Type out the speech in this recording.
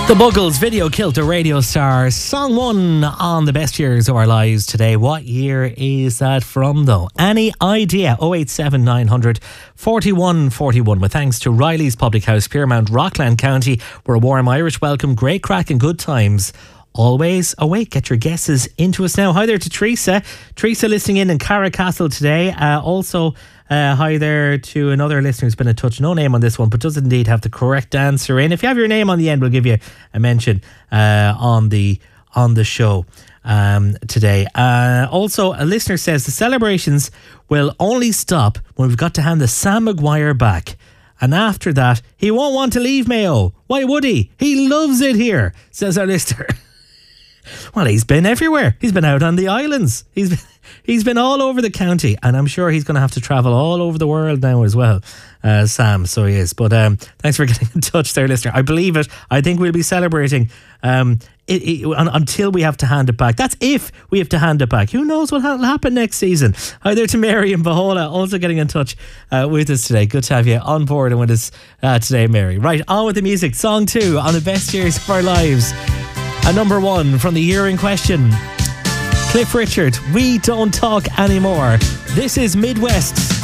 The Buggles, Video Killed a Radio Star, song 1 on the best years of our lives today. What year is that from though? Any idea? 087 900 4141. With thanks to Riley's Public House, Piermount, Rockland County, where a warm Irish welcome, great crack and good times. Always awake. Get your guesses into us now. Hi there to Teresa. Teresa listening in Carracastle today. Also, hi there to another listener who's been in touch. No name on this one, but does indeed have the correct answer in. If you have your name on the end, we'll give you a mention on the show today. Also, a listener says the celebrations will only stop when we've got to hand the Sam Maguire back. And after that, he won't want to leave Mayo. Why would he? He loves it here, says our listener. Well, he's been everywhere. He's been out on the islands. He's been all over the county, and I'm sure he's going to have to travel all over the world now as well, Sam. So he is. But thanks for getting in touch there, listener. I believe it. I think we'll be celebrating until we have to hand it back. That's if we have to hand it back. Who knows what will happen next season? Hi there to Mary and Bahola, also getting in touch with us today. Good to have you on board and with us today, Mary. Right, on with the music. Song 2 on the best years of our lives. A number 1 from the year in question. Cliff Richard, We Don't Talk Anymore. This is Midwest.